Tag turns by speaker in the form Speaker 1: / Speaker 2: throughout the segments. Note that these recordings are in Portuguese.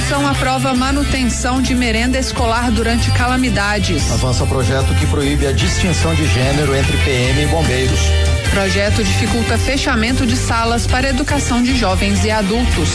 Speaker 1: Comissão aprova manutenção de merenda escolar durante calamidades.
Speaker 2: Avança projeto que proíbe a distinção de gênero entre PM e bombeiros.
Speaker 1: Projeto dificulta fechamento de salas para educação de jovens e adultos.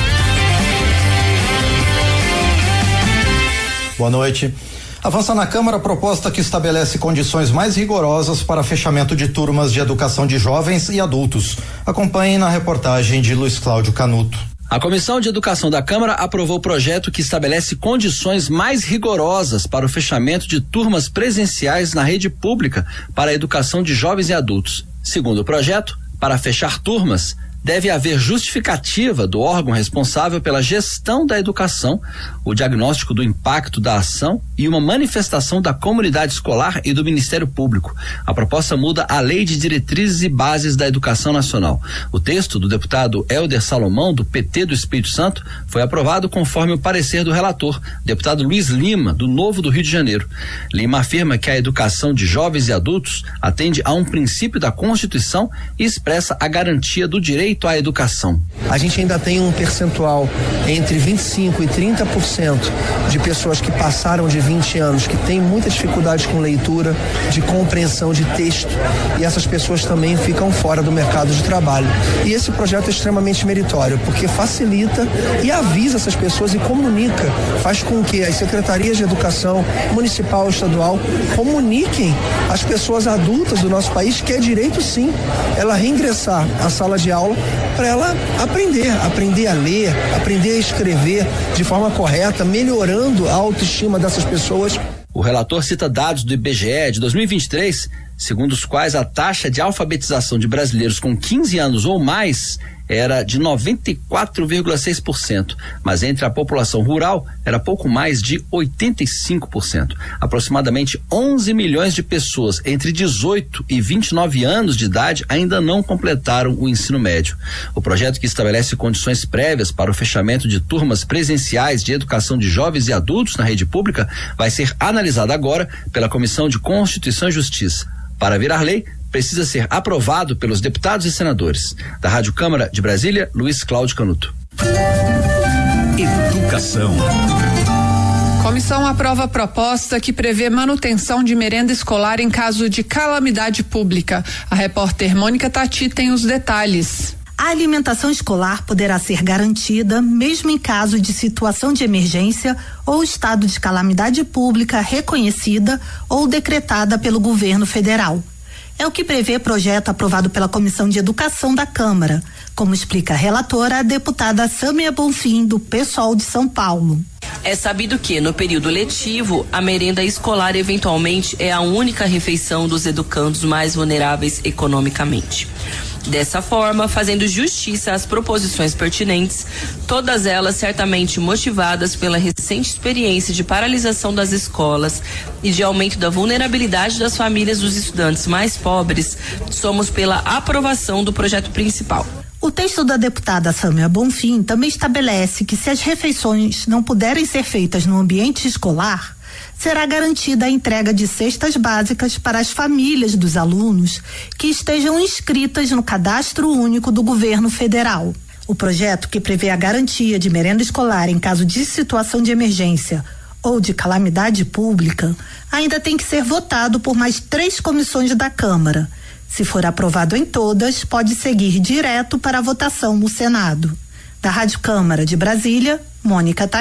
Speaker 2: Boa noite. Avança na Câmara a proposta que estabelece condições mais rigorosas para fechamento de turmas de educação de jovens e adultos. Acompanhe na reportagem de Luiz Cláudio Canuto.
Speaker 3: A Comissão de Educação da Câmara aprovou o projeto que estabelece condições mais rigorosas para o fechamento de turmas presenciais na rede pública para a educação de jovens e adultos. Segundo o projeto, para fechar turmas, deve haver justificativa do órgão responsável pela gestão da educação, o diagnóstico do impacto da ação e uma manifestação da comunidade escolar e do Ministério Público. A proposta muda a Lei de Diretrizes e Bases da Educação Nacional. O texto do deputado Helder Salomão, do PT do Espírito Santo, foi aprovado conforme o parecer do relator, deputado Luiz Lima, do Novo do Rio de Janeiro. Lima afirma que a educação de jovens e adultos atende a um princípio da Constituição e expressa a garantia do direito à educação.
Speaker 4: A gente ainda tem um percentual entre 25% e 30% de pessoas que passaram de 20 anos, que têm muita dificuldade com leitura, de compreensão de texto, e essas pessoas também ficam fora do mercado de trabalho. E esse projeto é extremamente meritório, porque facilita e avisa essas pessoas e comunica, faz com que as secretarias de educação municipal e estadual comuniquem às pessoas adultas do nosso país que é direito sim ela reingressar à sala de aula para ela aprender a ler, aprender a escrever de forma correta, melhorando a autoestima dessas pessoas.
Speaker 3: O relator cita dados do IBGE de 2023, segundo os quais a taxa de alfabetização de brasileiros com 15 anos ou mais era de 94,6%, mas entre a população rural era pouco mais de 85%. Aproximadamente 11 milhões de pessoas entre 18 e 29 anos de idade ainda não completaram o ensino médio. O projeto, que estabelece condições prévias para o fechamento de turmas presenciais de educação de jovens e adultos na rede pública, vai ser analisado agora pela Comissão de Constituição e Justiça. Para virar lei, precisa ser aprovado pelos deputados e senadores. Da Rádio Câmara de Brasília, Luiz Cláudio Canuto.
Speaker 5: Educação.
Speaker 1: Comissão aprova proposta que prevê manutenção de merenda escolar em caso de calamidade pública. A repórter Mônica Tati tem os detalhes.
Speaker 6: A alimentação escolar poderá ser garantida mesmo em caso de situação de emergência ou estado de calamidade pública reconhecida ou decretada pelo governo federal. É o que prevê projeto aprovado pela Comissão de Educação da Câmara, como explica a relatora, a deputada Sâmia Bonfim, do PSOL de São Paulo.
Speaker 7: É sabido que, no período letivo, a merenda escolar eventualmente é a única refeição dos educandos mais vulneráveis economicamente. Dessa forma, fazendo justiça às proposições pertinentes, todas elas certamente motivadas pela recente experiência de paralisação das escolas e de aumento da vulnerabilidade das famílias dos estudantes mais pobres, somos pela aprovação do projeto principal.
Speaker 6: O texto da deputada Sâmia Bonfim também estabelece que, se as refeições não puderem ser feitas no ambiente escolar, será garantida a entrega de cestas básicas para as famílias dos alunos que estejam inscritas no Cadastro Único do Governo Federal. O projeto, que prevê a garantia de merenda escolar em caso de situação de emergência ou de calamidade pública, ainda tem que ser votado por mais 3 comissões da Câmara. Se for aprovado em todas, pode seguir direto para a votação no Senado. Da Rádio Câmara de Brasília, Mônica Tati.